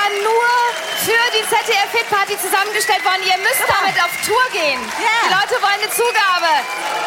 nur für die ZDF-Hit-Party zusammengestellt worden. Ihr müsst damit auf Tour gehen. Die Leute wollen eine Zugabe.